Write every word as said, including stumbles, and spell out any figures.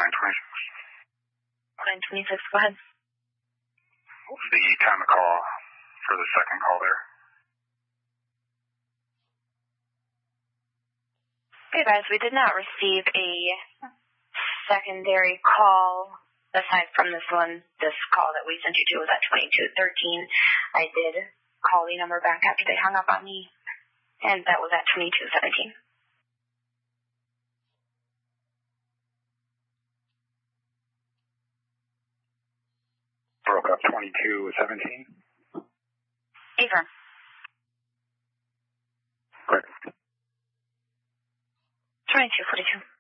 line twenty-six. Line twenty-six, go ahead. What was the time of call for the second call there? Okay, guys, we did not receive a secondary call aside from this one. This call that we sent you to was at twenty-two thirteen. I did call the number back after they hung up on me, and that was at twenty-two seventeen. Broke up twenty-two seventeen? Affirm. Great. twenty-two forty-two.